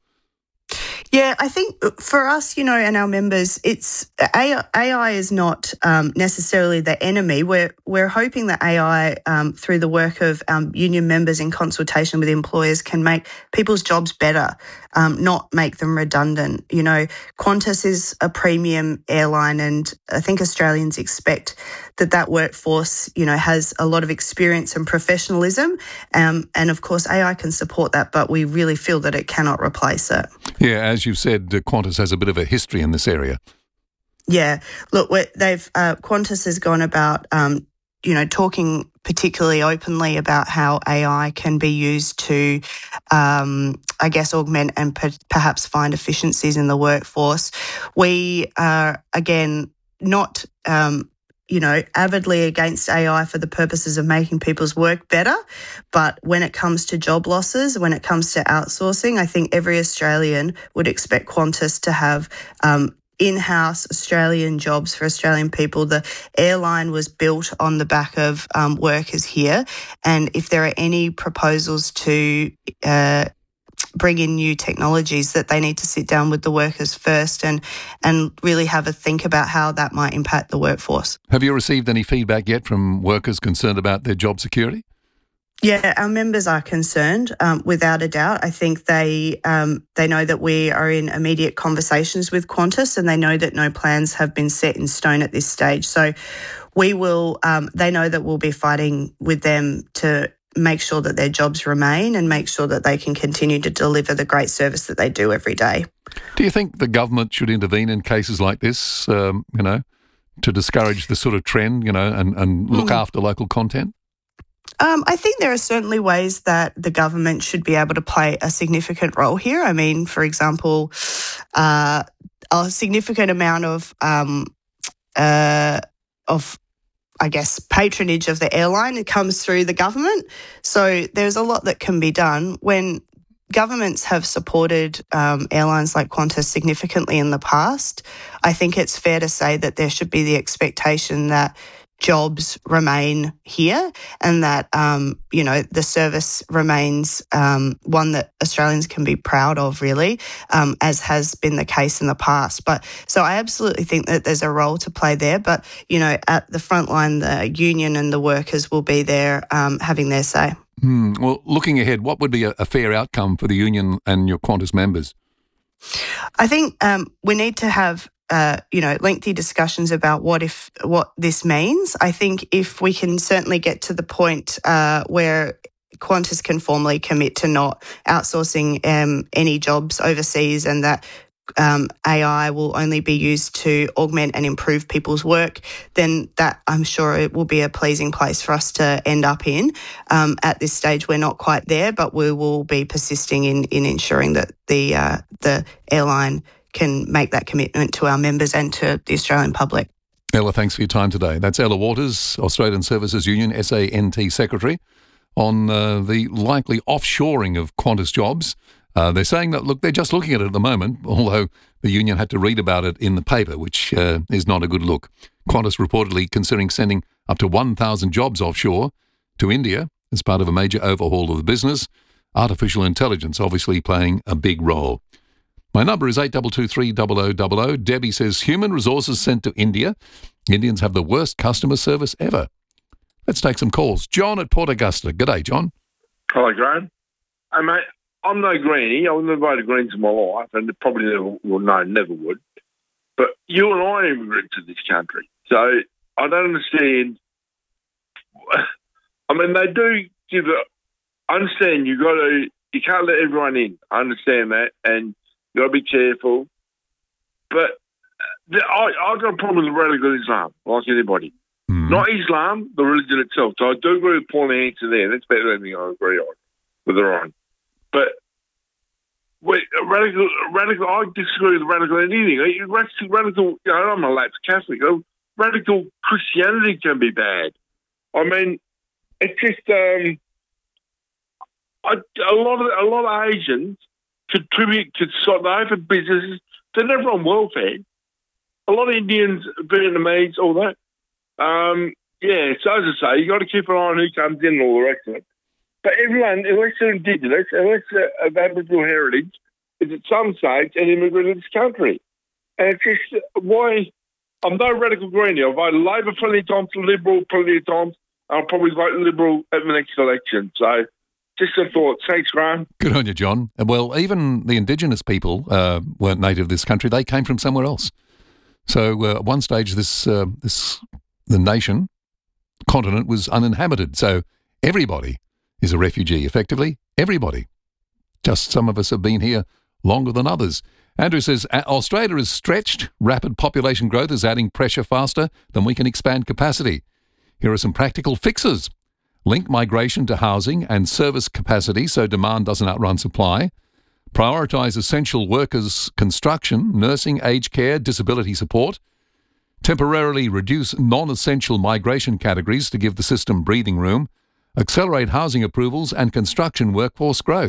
Yeah, I think for us, you know, and our members, it's A I is not um, necessarily the enemy. We're we're hoping that A I, um, through the work of um, union members in consultation with employers, can make people's jobs better, um, not make them redundant. You know, Qantas is a premium airline, and I think Australians expect that that workforce, you know, has a lot of experience and professionalism. Um, and of course, A I can support that, but we really feel that it cannot replace it. Yeah, as you've said, uh, Qantas has a bit of a history in this area. Yeah, look, we're, they've uh, Qantas has gone about, um, you know, talking particularly openly about how A I can be used to, um, I guess, augment and per- perhaps find efficiencies in the workforce. We are, again, not um, you know, avidly against A I for the purposes of making people's work better. But when it comes to job losses, when it comes to outsourcing, I think every Australian would expect Qantas to have um, in-house Australian jobs for Australian people. The airline was built on the back of um, workers here. And if there are any proposals to uh, bring in new technologies, that they need to sit down with the workers first and and really have a think about how that might impact the workforce. Have you received any feedback yet from workers concerned about their job security? Yeah, our members are concerned, um, without a doubt. I think they um, they know that we are in immediate conversations with Qantas, and they know that no plans have been set in stone at this stage. So we will, um, they know that we'll be fighting with them to make sure that their jobs remain and make sure that they can continue to deliver the great service that they do every day. Do you think the government should intervene in cases like this, um, you know, to discourage the sort of trend, you know, and, and look mm. after local content? Um, I think there are certainly ways that the government should be able to play a significant role here. I mean, for example, uh, a significant amount of um, uh, of I guess, patronage of the airline. It comes through the government. So there's a lot that can be done. When governments have supported um, airlines like Qantas significantly in the past, I think it's fair to say that there should be the expectation that jobs remain here and that, um, you know, the service remains um, one that Australians can be proud of, really, um, as has been the case in the past. But so I absolutely think that there's a role to play there. But, you know, at the front line, the union and the workers will be there um, having their say. Hmm. Well, looking ahead, what would be a, a fair outcome for the union and your Qantas members? I think um, we need to have Uh, you know, lengthy discussions about what if what this means. I think if we can certainly get to the point uh, where Qantas can formally commit to not outsourcing um, any jobs overseas and that um, A I will only be used to augment and improve people's work, then that I'm sure it will be a pleasing place for us to end up in. Um, at this stage, we're not quite there, but we will be persisting in in ensuring that the uh, the airline can make that commitment to our members and to the Australian public. Ella, thanks for your time today. That's Ella Waters, Australian Services Union, S A N T Secretary, on uh, the likely offshoring of Qantas jobs. Uh, they're saying that, look, they're just looking at it at the moment, although the union had to read about it in the paper, which uh, is not a good look. Qantas reportedly considering sending up to one thousand jobs offshore to India as part of a major overhaul of the business. Artificial intelligence obviously playing a big role. My number is eight two two three zero zero zero zero. Debbie says, human resources sent to India. Indians have the worst customer service ever. Let's take some calls. John at Port Augusta. G'day, John. Hello, Graham. Hey, mate, I'm no greenie. I've never voted Greens in my life and probably never, well, no, never would. But you and I are immigrants to this country. So I don't understand. I mean, they do give a, I understand you got to, you can't let everyone in. I understand that. And you've got to be careful. But the, I, I've got a problem with radical Islam, like anybody. Mm. Not Islam, the religion itself. So I do agree with Paul's answer there. That's better than anything I agree on, with her on. But wait, radical, radical, I disagree with radical anything. Radical, radical you know, I'm a lapsed Catholic. Radical Christianity can be bad. I mean, it's just um, I, a lot of a lot of Asians contribute to so they open businesses. They're never on welfare. A lot of Indians, Vietnamese, all that. Um, yeah, so as I say, you got to keep an eye on who comes in and all the rest of it. But everyone, unless they're Indigenous, unless they're of Aboriginal heritage, is at some stage an immigrant in this country. And it's just why I'm no radical greenie. I've voted Labor plenty of times, Liberal plenty of times. I'll probably vote Liberal at the next election. So just a thought. Thanks, Graham. Good on you, John. Well, even the Indigenous people uh, weren't native to this country. They came from somewhere else. So uh, at one stage, this uh, this the nation, continent, was uninhabited. So everybody is a refugee, effectively. Everybody. Just some of us have been here longer than others. Andrew says, Australia is stretched. Rapid population growth is adding pressure faster than we can expand capacity. Here are some practical fixes. Link migration to housing and service capacity so demand doesn't outrun supply. Prioritise essential workers' construction, nursing, aged care, disability support. Temporarily reduce non-essential migration categories to give the system breathing room. Accelerate housing approvals and construction workforce growth.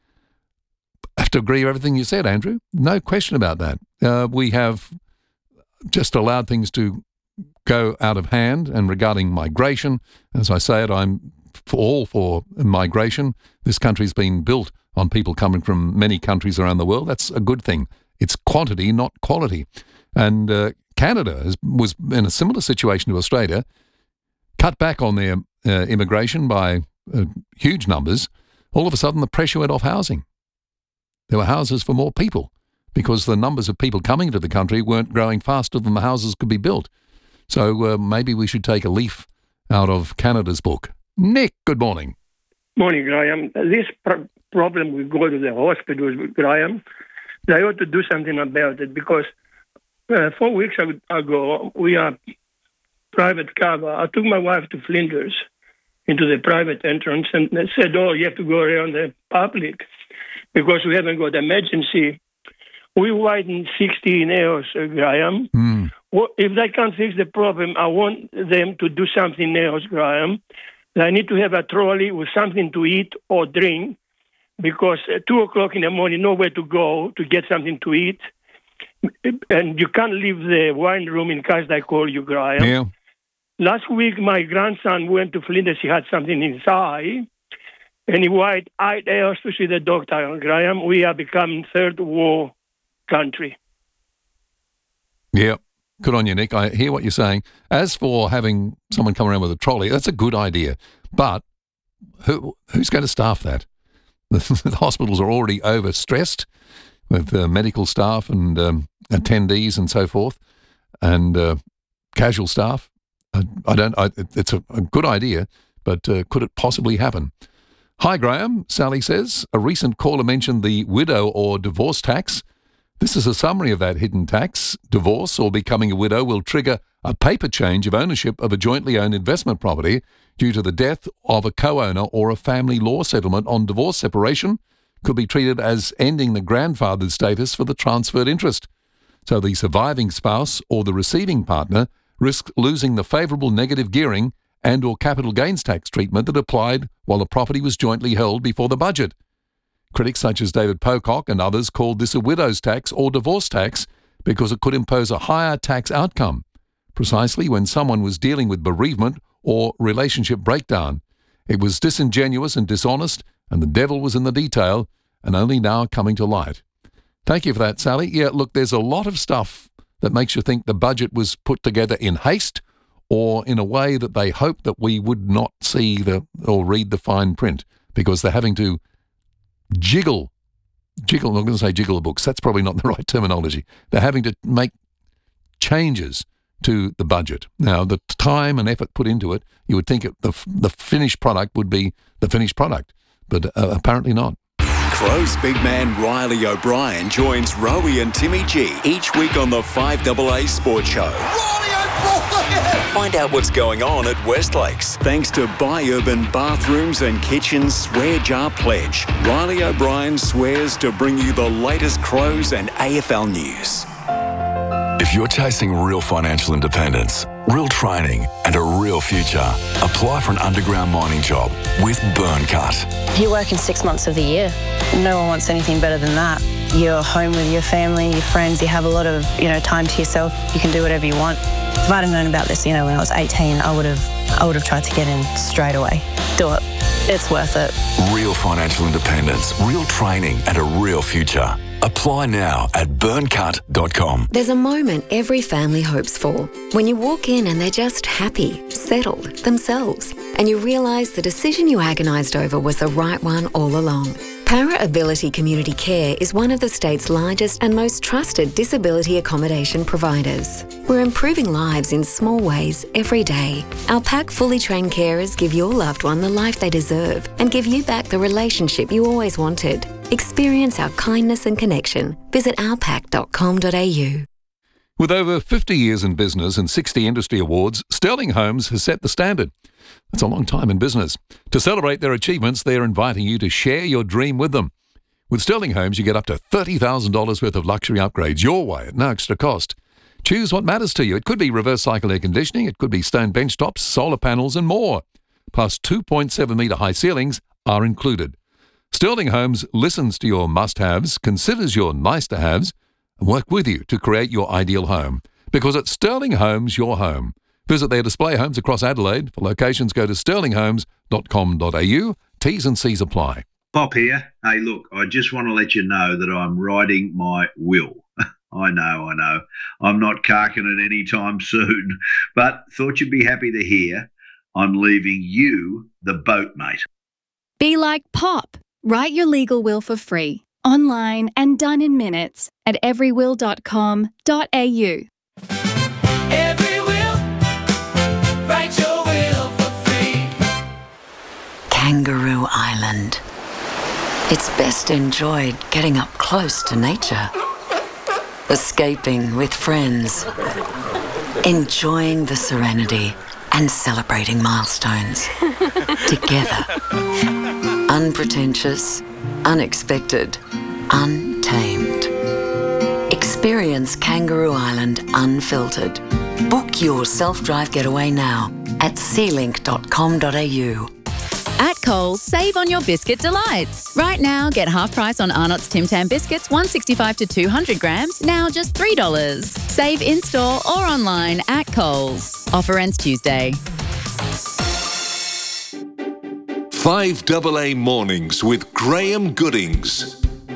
I have to agree with everything you said, Andrew. No question about that. Uh, we have just allowed things to go out of hand. And regarding migration, as I say it, I'm for all for migration. This country's been built on people coming from many countries around the world. That's a good thing. It's quantity, not quality. And uh, Canada has, was in a similar situation to Australia, cut back on their uh, immigration by uh, huge numbers. All of a sudden, the pressure went off housing. There were houses for more people because the numbers of people coming to the country weren't growing faster than the houses could be built. So uh, maybe we should take a leaf out of Canada's book. Nick, good morning. Morning, Graham. This pr- problem, we go to the hospitals, Graham. They ought to do something about it because uh, four weeks ago, we are private cover. I took my wife to Flinders into the private entrance and they said, oh, you have to go around the public because we haven't got emergency. We waited sixteen hours, uh, Graham. Mm. Well, if they can't fix the problem, I want them to do something else, Graham. They need to have a trolley with something to eat or drink because at two o'clock in the morning, nowhere to go to get something to eat. And you can't leave the wine room in case they call you, Graham. Yeah. Last week, my grandson went to Flinders. He had something in his eye. And he waited eight hours to see the doctor, Graham. We are becoming third world country. Yeah. Good on you, Nick. I hear what you're saying. As for having someone come around with a trolley, that's a good idea. But who who's going to staff that? The, the hospitals are already overstressed with uh, medical staff and um, attendees and so forth, and uh, casual staff. I, I don't. I, it's a, a good idea, but uh, could it possibly happen? Hi, Graham. Sally says a recent caller mentioned the widow or divorce tax. This is a summary of that hidden tax. Divorce or becoming a widow will trigger a paper change of ownership of a jointly owned investment property due to the death of a co-owner or a family law settlement on divorce separation could be treated as ending the grandfathered status for the transferred interest. So the surviving spouse or the receiving partner risks losing the favourable negative gearing and or capital gains tax treatment that applied while the property was jointly held before the budget. Critics such as David Pocock and others called this a widow's tax or divorce tax because it could impose a higher tax outcome, precisely when someone was dealing with bereavement or relationship breakdown. It was disingenuous and dishonest, and the devil was in the detail, and only now coming to light. Thank you for that, Sally. Yeah, look, there's a lot of stuff that makes you think the budget was put together in haste or in a way that they hoped that we would not see the or read the fine print because they're having to jiggle, jiggle, I'm not going to say jiggle the books, that's probably not the right terminology. They're having to make changes to the budget. Now, the time and effort put into it, you would think it, the the finished product would be the finished product, but uh, apparently not. Crow's big man Riley O'Brien joins Rowie and Timmy G each week on the five A A Sports Show. Riley O'Brien! Find out what's going on at Westlakes. Thanks to Buy Urban Bathrooms and Kitchens Swear Jar Pledge. Riley O'Brien swears to bring you the latest Crows and A F L news. If you're chasing real financial independence, real training and a real future, apply for an underground mining job with Burncut. You're working six months of the year. No one wants anything better than that. You're home with your family, your friends, you have a lot of, you know, time to yourself. You can do whatever you want. If I'd have known about this, you know, when I was eighteen, I would have I would have tried to get in straight away. Do it. It's worth it. Real financial independence, real training and a real future. Apply now at burncut dot com. There's a moment every family hopes for. When you walk in and they're just happy, settled, themselves, and you realise the decision you agonised over was the right one all along. Para Ability Community Care is one of the state's largest and most trusted disability accommodation providers. We're improving lives in small ways every day. Our PAC fully trained carers give your loved one the life they deserve and give you back the relationship you always wanted. Experience our kindness and connection. Visit our pac dot com dot a u. With over fifty years in business and sixty industry awards, Sterling Homes has set the standard. That's a long time in business. To celebrate their achievements, they're inviting you to share your dream with them. With Sterling Homes, you get up to thirty thousand dollars worth of luxury upgrades your way at no extra cost. Choose what matters to you. It could be reverse cycle air conditioning, it could be stone bench tops, solar panels and more. Plus two point seven metre high ceilings are included. Sterling Homes listens to your must-haves, considers your nice-to-haves, and work with you to create your ideal home. Because at Sterling Homes, your home. Visit their display homes across Adelaide. For locations, go to sterling homes dot com dot a u. T's and C's apply. Pop here. Hey, look, I just want to let you know that I'm writing my will. I know, I know. I'm not carking it anytime soon, but thought you'd be happy to hear I'm leaving you the boat, mate. Be like Pop. Write your legal will for free, online and done in minutes at every will dot com dot a u. Kangaroo Island. It's best enjoyed getting up close to nature, escaping with friends, enjoying the serenity and celebrating milestones together. Unpretentious, unexpected, untamed. Experience Kangaroo Island unfiltered. Book your self-drive getaway now at sealink dot com dot a u. At Coles, save on your biscuit delights. Right now, get half price on Arnott's Tim Tam biscuits, one sixty-five to two hundred grams, now just three dollars. Save in-store or online at Coles. Offer ends Tuesday. five A A Mornings with Graham Goodings.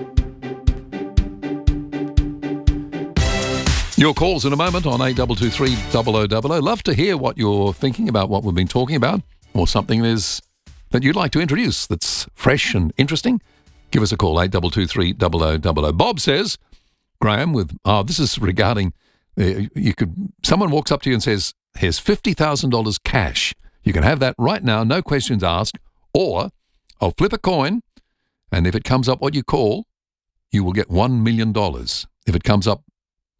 Your calls in a moment on eight two two three zero zero zero zero. Love to hear what you're thinking about what we've been talking about, or something there's that you'd like to introduce that's fresh and interesting. Give us a call, eight two two three zero zero zero zero. Bob says, Graham, with oh, this is regarding, uh, you could someone walks up to you and says, here's fifty thousand dollars cash. You can have that right now, no questions asked, or I'll flip a coin, and if it comes up what you call, you will get one million dollars. If it comes up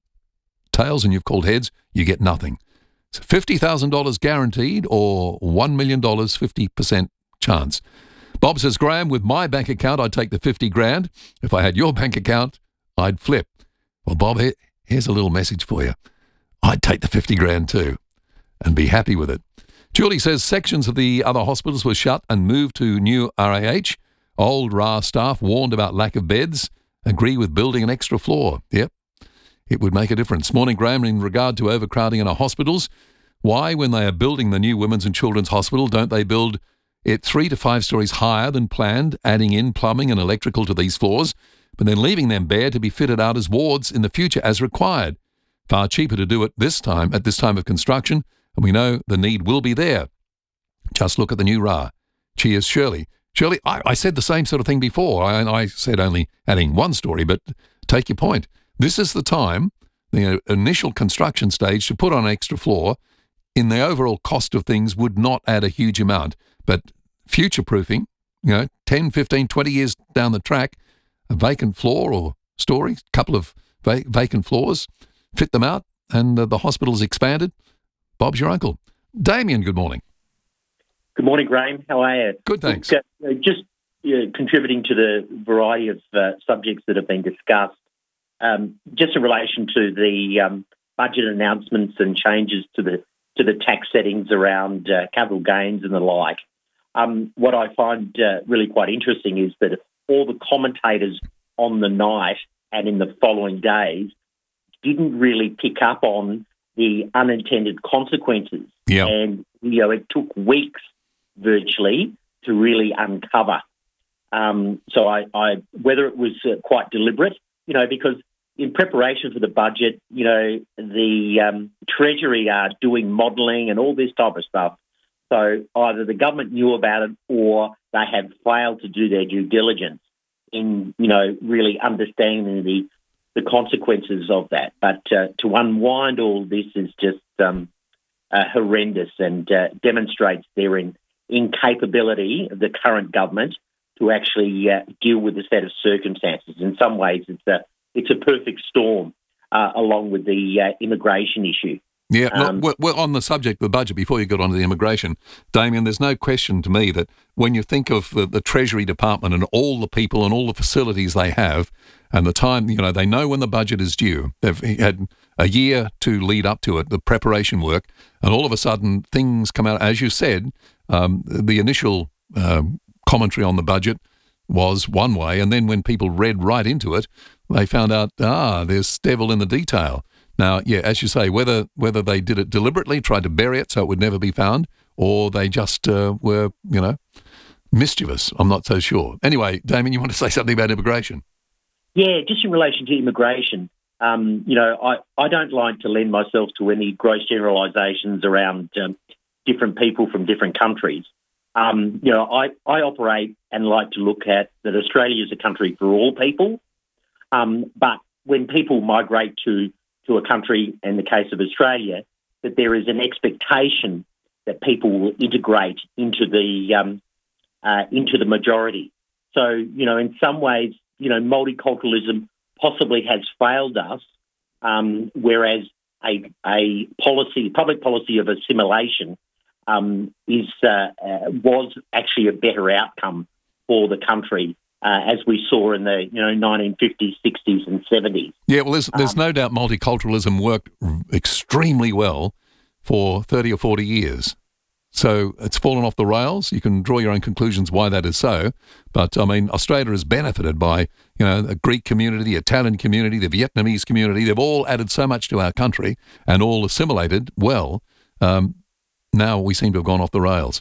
tails and you've called heads, you get nothing. So fifty thousand dollars guaranteed or one million dollars, fifty percent chance. Bob says, Graham, with my bank account, I'd take the fifty grand. If I had your bank account, I'd flip. Well, Bob, here, here's a little message for you. I'd take the fifty grand too and be happy with it. Julie says sections of the other hospitals were shut and moved to new R A H. Old R A staff warned about lack of beds. Agree with building an extra floor. Yep. It would make a difference. Morning, Graham, in regard to overcrowding in our hospitals, why, when they are building the new Women's and Children's Hospital, don't they build it three to five stories higher than planned, adding in plumbing and electrical to these floors, but then leaving them bare to be fitted out as wards in the future as required? Far cheaper to do it this time, at this time of construction, and we know the need will be there. Just look at the new R A. Cheers, Shirley. Shirley, I, I said the same sort of thing before. I, I said only adding one story, but take your point. This is the time, the initial construction stage, to put on an extra floor. In the overall cost of things would not add a huge amount. But future-proofing, you know, ten, fifteen, twenty years down the track, a vacant floor or story, a couple of va- vacant floors, fit them out, and uh, the hospital's expanded. Bob's your uncle. Damien, good morning. Good morning, Graham. How are you? Good, thanks. Look, uh, just uh, contributing to the variety of uh, subjects that have been discussed. Um, just in relation to the um, budget announcements and changes to the to the tax settings around uh, capital gains and the like, um, what I find uh, really quite interesting is that all the commentators on the night and in the following days didn't really pick up on the unintended consequences. Yeah. And, you know, it took weeks virtually to really uncover. Um, so I, I whether it was uh, quite deliberate, you know, because in preparation for the budget, you know, the um, Treasury are doing modelling and all this type of stuff. So either the government knew about it or they have failed to do their due diligence in, you know, really understanding the the consequences of that. But uh, to unwind all this is just um, uh, horrendous and uh, demonstrates their in, incapability of the current government to actually uh, deal with the set of circumstances. In some ways, it's a It's a perfect storm, uh, along with the uh, immigration issue. Yeah, Um, well, well, on the subject of the budget, before you got on to the immigration, Damien, there's no question to me that when you think of the, the Treasury Department and all the people and all the facilities they have and the time, you know, they know when the budget is due. They've had a year to lead up to it, the preparation work, and all of a sudden things come out. As you said, um, the initial um, commentary on the budget was one way, and then when people read right into it, they found out, ah, there's devil in the detail. Now, yeah, as you say, whether whether they did it deliberately, tried to bury it so it would never be found, or they just uh, were, you know, mischievous, I'm not so sure. Anyway, Damien, you want to say something about immigration? Yeah, just in relation to immigration, um, you know, I, I don't like to lend myself to any gross generalisations around um, different people from different countries. Um, you know, I, I operate and like to look at that Australia is a country for all people, um, but when people migrate to to a country, in the case of Australia, that there is an expectation that people will integrate into the um, uh, into the majority. So, you know, in some ways, you know, multiculturalism possibly has failed us, um, whereas a, a policy, public policy of assimilation um, is uh, uh, was actually a better outcome for the country, uh, as we saw in the, you know, nineteen fifties, sixties and seventies. Yeah, well, there's, there's Um, no doubt multiculturalism worked r- extremely well for thirty or forty years. So it's fallen off the rails. You can draw your own conclusions why that is so. But, I mean, Australia has benefited by, you know, the Greek community, the Italian community, the Vietnamese community. They've all added so much to our country and all assimilated well. Um, now we seem to have gone off the rails.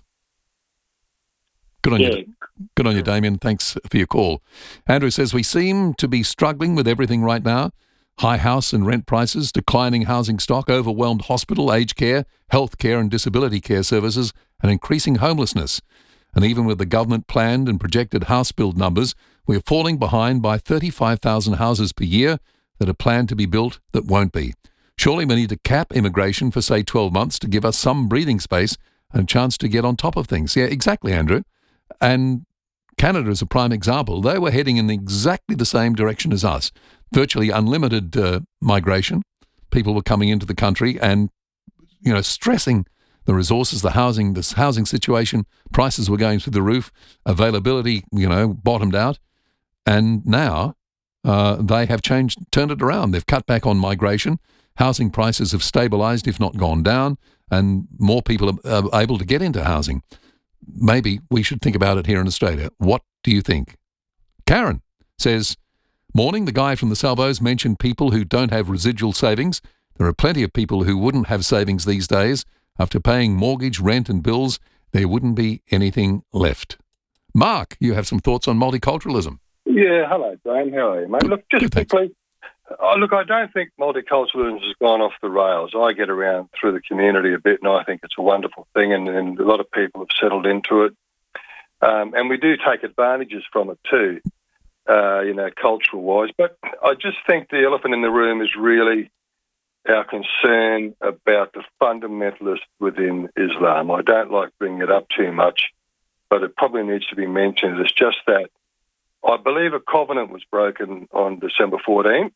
Good on Yeah. you. Good on you, Damien. Thanks for your call. Andrew says, we seem to be struggling with everything right now. High house and rent prices, declining housing stock, overwhelmed hospital, aged care, health care and disability care services, and increasing homelessness. And even with the government planned and projected house build numbers, we are falling behind by thirty-five thousand houses per year that are planned to be built that won't be. Surely we need to cap immigration for, say, twelve months to give us some breathing space and a chance to get on top of things. Yeah, exactly, Andrew. And Canada is a prime example. They were heading in exactly the same direction as us. Virtually unlimited uh, migration. People were coming into the country and, you know, stressing the resources, the housing, this housing situation. Prices were going through the roof. Availability, you know, bottomed out. And now uh, they have changed, turned it around. They've cut back on migration. Housing prices have stabilised, if not gone down, and more people are, are able to get into housing. Maybe we should think about it here in Australia. What do you think? Karen says, morning, the guy from the Salvos mentioned people who don't have residual savings. There are plenty of people who wouldn't have savings these days. After paying mortgage, rent and bills, there wouldn't be anything left. Mark, you have some thoughts on multiculturalism. Yeah, hello, Graham. How are you, mate? Look, just quickly, oh, look, I don't think multiculturalism has gone off the rails. I get around through the community a bit, and I think it's a wonderful thing, and, and a lot of people have settled into it. Um, and we do take advantages from it too, uh, you know, cultural-wise. But I just think the elephant in the room is really our concern about the fundamentalists within Islam. I don't like bringing it up too much, but it probably needs to be mentioned. It's just that I believe a covenant was broken on December fourteenth.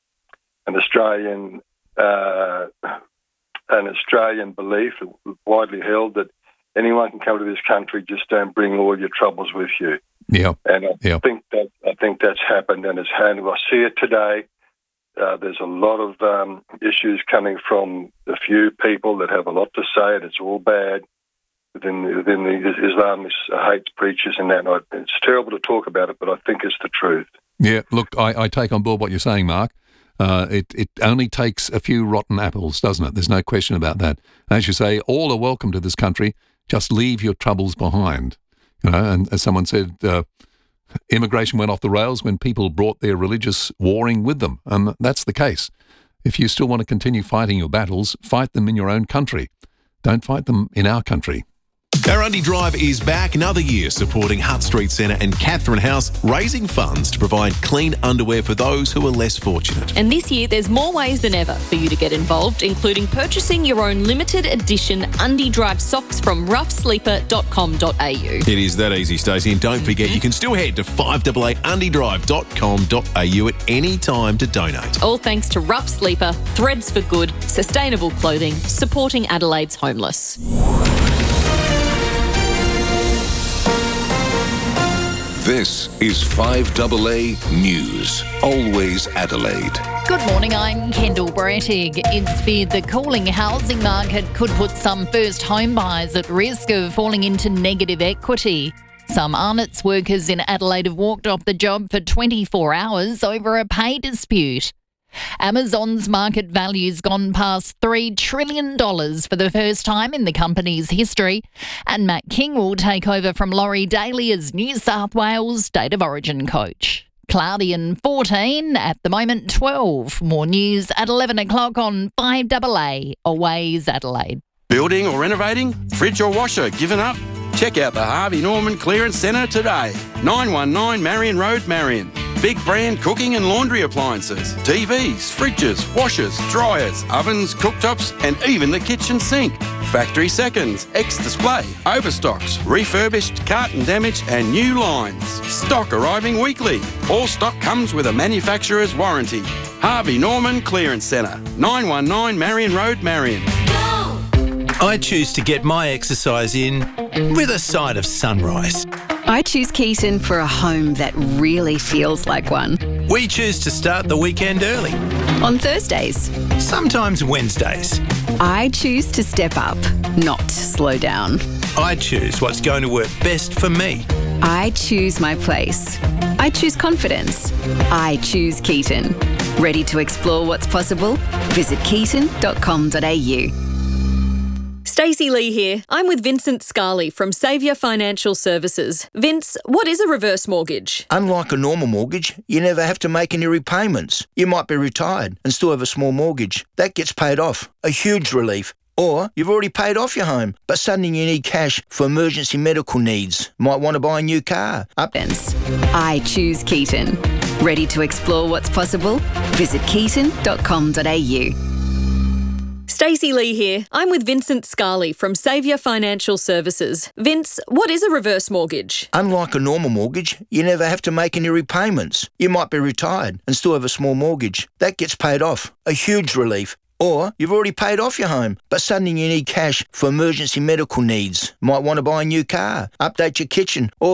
An Australian, uh, an Australian belief, widely held, that anyone can come to this country, just don't bring all your troubles with you. Yeah, and I yeah. think that I think that's happened, and it's happened. I see it today. Uh, there's a lot of um, issues coming from a few people that have a lot to say, and it's all bad within the, within the Islamist hate preachers and that. And I, it's terrible to talk about it, but I think it's the truth. Yeah, look, I, I take on board what you're saying, Mark. Uh, it, it only takes a few rotten apples, doesn't it? There's no question about that. As you say, all are welcome to this country. Just leave your troubles behind. You know, and as someone said, uh, immigration went off the rails when people brought their religious warring with them. And that's the case. If you still want to continue fighting your battles, fight them in your own country. Don't fight them in our country. Our Undy Drive is back another year supporting Hutt Street Centre and Catherine House, raising funds to provide clean underwear for those who are less fortunate. And this year, there's more ways than ever for you to get involved, including purchasing your own limited edition Undy Drive socks from rough sleeper dot com dot a u. It is that easy, Stacey, and don't forget you can still head to five eight eight undy drive dot com dot a u at any time to donate. All thanks to Rough Sleeper, Threads for Good, sustainable clothing, supporting Adelaide's homeless. This is five A A News, always Adelaide. Good morning, I'm Kendall Brettig. It's feared the cooling housing market could put some first home buyers at risk of falling into negative equity. Some Arnott's workers in Adelaide have walked off the job for twenty-four hours over a pay dispute. Amazon's market value's gone past three trillion dollars for the first time in the company's history, and Matt King will take over from Laurie Daly as New South Wales State of Origin coach. Cloudy and fourteen, at the moment twelve. More news at eleven o'clock on five A A, Always Adelaide. Building or renovating? Fridge or washer given up? Check out the Harvey Norman Clearance Centre today. nine one nine Marion Road, Marion. Big brand cooking and laundry appliances, T Vs, fridges, washers, dryers, ovens, cooktops and even the kitchen sink. factory seconds, ex-display, overstocks, refurbished, carton damage and new lines. Stock arriving weekly. All stock comes with a manufacturer's warranty. Harvey Norman Clearance Centre, nine one nine Marion Road, Marion. I choose to get my exercise in with a side of sunrise. I choose Keaton for a home that really feels like one. We choose to start the weekend early. On Thursdays. Sometimes Wednesdays. I choose to step up, not slow down. I choose what's going to work best for me. I choose my place. I choose confidence. I choose Keaton. Ready to explore what's possible? Visit keaton dot com dot a u. Stacey Lee here. I'm with Vincent Scarley from Saviour Financial Services. Vince, what is a reverse mortgage? Unlike a normal mortgage, you never have to make any repayments. You might be retired and still have a small mortgage. That gets paid off. A huge relief. Or you've already paid off your home, but suddenly you need cash for emergency medical needs. Might want to buy a new car. Up. I choose Keaton. Ready to explore what's possible? Visit keaton dot com dot a u. Stacey Lee here. I'm with Vincent Scarley from Saviour Financial Services. Vince, what is a reverse mortgage? Unlike a normal mortgage, you never have to make any repayments. You might be retired and still have a small mortgage. That gets paid off. A huge relief. Or you've already paid off your home, but suddenly you need cash for emergency medical needs. Might want to buy a new car, update your kitchen, or